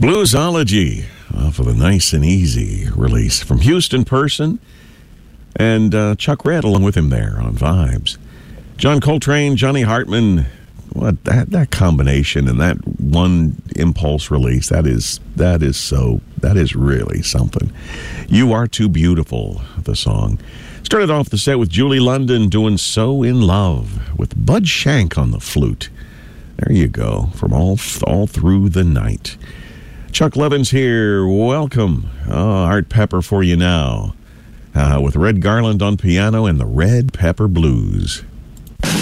Bluesology off of a Nice and Easy release from Houston Person and Chuck Red along with him there on Vibes. John Coltrane, Johnny Hartman, what that combination and that one impulse release, that is really something. You Are Too Beautiful, the song. Started off the set with Julie London doing So in Love with Bud Shank on the flute. There you go, from all through the night. Chuck Levins here. Welcome. Art Pepper for you now with Red Garland on piano and the Red Pepper Blues.